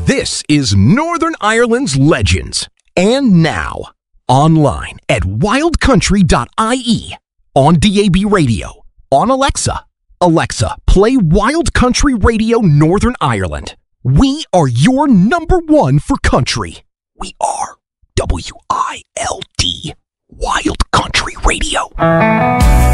This is Northern Ireland's Legends. And now, online at wildcountry.ie, on DAB Radio, on Alexa. Alexa, play Wild Country Radio Northern Ireland. We are your number one for country. We are WILD, Wild Country Radio.